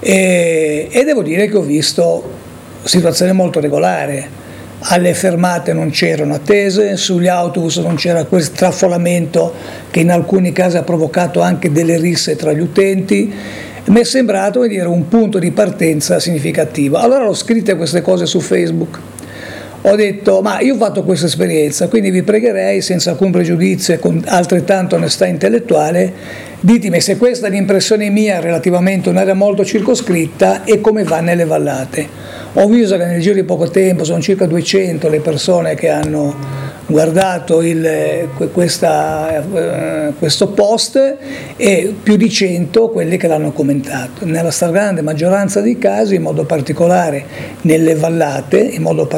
e devo dire che ho visto situazione molto regolare. Alle fermate non c'erano attese, sugli autobus non c'era quel straffollamento che in alcuni casi ha provocato anche delle risse tra gli utenti. Mi è sembrato un punto di partenza significativo. Allora ho scritto queste cose su Facebook. Ho detto, ma io ho fatto questa esperienza, quindi vi pregherei, senza alcun pregiudizio e con altrettanta onestà intellettuale, ditemi se questa è l'impressione mia relativamente a un'area molto circoscritta e come va nelle vallate. Ho visto che nel giro di poco tempo sono circa 200 le persone che hanno guardato questo post e più di 100 quelli che l'hanno commentato. Nella stragrande maggioranza dei casi, in modo particolare nelle vallate,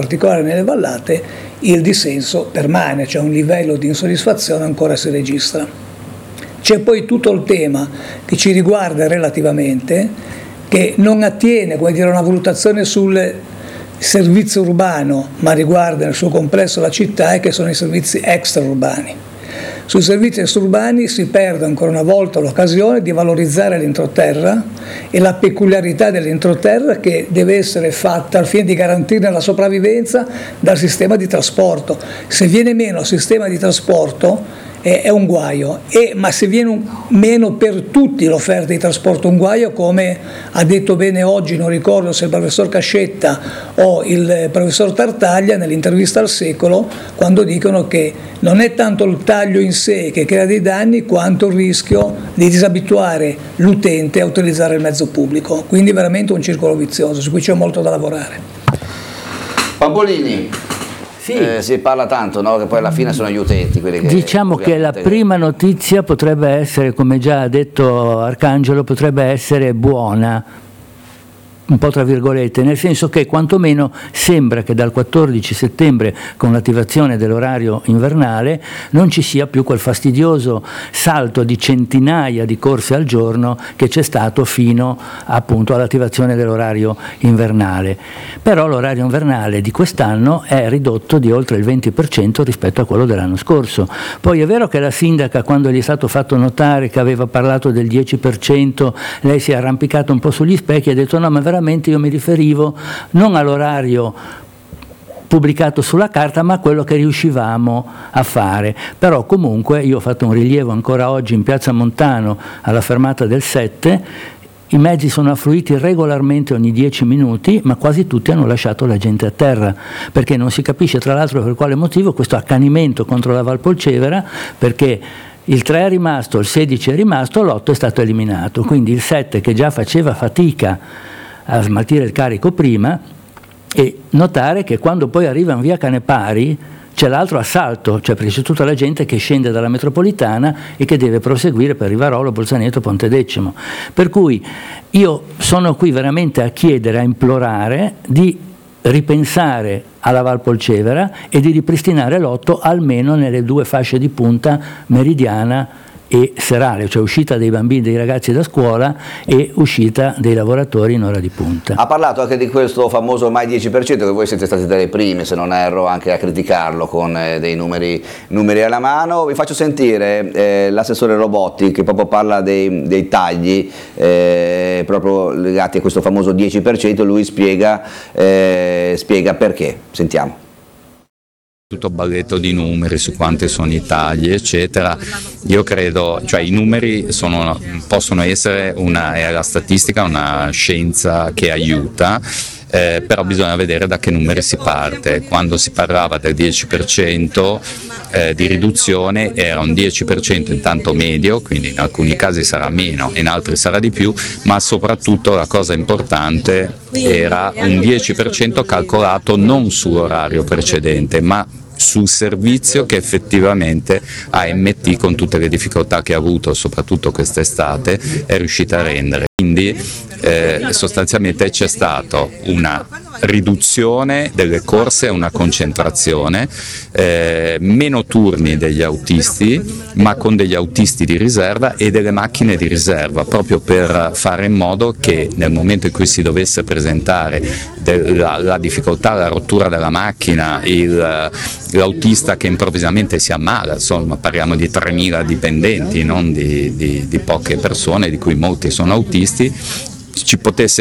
il dissenso permane, cioè un livello di insoddisfazione ancora si registra. C'è poi tutto il tema che ci riguarda relativamente, che non attiene a una valutazione sul servizio urbano, ma riguarda nel suo complesso la città, e che sono i servizi extraurbani. Sui servizi extraurbani si perde ancora una volta l'occasione di valorizzare l'entroterra e la peculiarità dell'entroterra, che deve essere fatta al fine di garantirne la sopravvivenza dal sistema di trasporto. Se viene meno il sistema di trasporto è un guaio, ma se viene meno per tutti l'offerta di trasporto un guaio, come ha detto bene oggi, non ricordo se il professor Cascetta o il professor Tartaglia nell'intervista al Secolo, quando dicono che non è tanto il taglio in sé che crea dei danni quanto il rischio di disabituare l'utente a utilizzare il mezzo pubblico, quindi veramente un circolo vizioso su cui c'è molto da lavorare. Pampolini. Sì. Si parla tanto, no? Che poi alla fine sono gli utenti quelli che... Diciamo che la prima notizia potrebbe essere, come già ha detto Arcangelo, potrebbe essere buona, un po' tra virgolette, nel senso che quantomeno sembra che dal 14 settembre, con l'attivazione dell'orario invernale, non ci sia più quel fastidioso salto di centinaia di corse al giorno che c'è stato fino appunto all'attivazione dell'orario invernale. Però l'orario invernale di quest'anno è ridotto di oltre il 20% rispetto a quello dell'anno scorso. Poi è vero che la sindaca, quando gli è stato fatto notare che aveva parlato del 10%, lei si è arrampicata un po' sugli specchi e ha detto no, ma veramente io mi riferivo non all'orario pubblicato sulla carta, ma a quello che riuscivamo a fare. Però comunque io ho fatto un rilievo ancora oggi in Piazza Montano alla fermata del 7, i mezzi sono affluiti regolarmente ogni 10 minuti, ma quasi tutti hanno lasciato la gente a terra, perché non si capisce tra l'altro per quale motivo questo accanimento contro la Valpolcevera, perché il 3 è rimasto, il 16 è rimasto, l'8 è stato eliminato, quindi il 7, che già faceva fatica a smaltire il carico prima, e notare che quando poi arriva in via Canepari c'è l'altro assalto, cioè perché c'è tutta la gente che scende dalla metropolitana e che deve proseguire per Rivarolo, Bolzaneto, Pontedecimo. Per cui io sono qui veramente a chiedere, a implorare di ripensare alla Valpolcevera e di ripristinare l'8 almeno nelle due fasce di punta, meridiana e serale, cioè uscita dei bambini, dei ragazzi da scuola e uscita dei lavoratori in ora di punta. Ha parlato anche di questo famoso ormai 10%, che voi siete stati delle prime, se non erro, anche a criticarlo con dei numeri alla mano. Vi faccio sentire l'assessore Robotti, che proprio parla dei tagli proprio legati a questo famoso 10%, lui spiega perché. Sentiamo. Tutto balletto di numeri su quanti sono i tagli eccetera. Io credo, cioè i numeri possono essere la statistica una scienza che aiuta, però bisogna vedere da che numeri si parte. Quando si parlava del 10% di riduzione era un 10% intanto medio, quindi in alcuni casi sarà meno, in altri sarà di più, ma soprattutto la cosa importante era un 10% calcolato non sull'orario precedente, ma sul servizio che effettivamente AMT, con tutte le difficoltà che ha avuto soprattutto quest'estate, è riuscita a rendere. Quindi sostanzialmente c'è stata una riduzione delle corse, una concentrazione, meno turni degli autisti, ma con degli autisti di riserva e delle macchine di riserva, proprio per fare in modo che nel momento in cui si dovesse presentare la difficoltà, la rottura della macchina, l'autista che improvvisamente si ammala, insomma parliamo di 3.000 dipendenti, non di poche persone, di cui molti sono autisti, ci potesse